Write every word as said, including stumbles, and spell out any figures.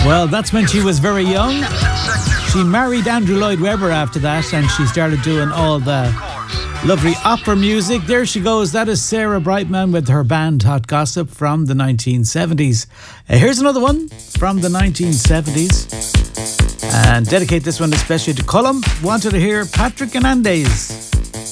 Well, that's when she was very young. She married Andrew Lloyd Webber after that, and she started doing all the lovely opera music. There she goes. That is Sarah Brightman with her band Hot Gossip from the nineteen seventies. Uh, here's another one from the nineteen seventies. And dedicate this one especially to Colum. Wanted to hear Patrick Hernandez.